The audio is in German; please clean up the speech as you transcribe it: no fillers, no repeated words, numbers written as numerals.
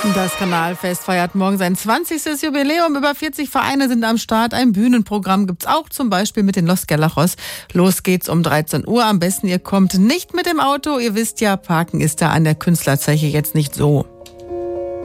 Das Kanalfest feiert morgen sein 20. Jubiläum. Über 40 Vereine sind am Start. Ein Bühnenprogramm gibt's auch, zum Beispiel mit den Los Galachos. Los geht's um 13 Uhr. Am besten, ihr kommt nicht mit dem Auto. Ihr wisst ja, Parken ist da an der Künstlerzeche jetzt nicht so.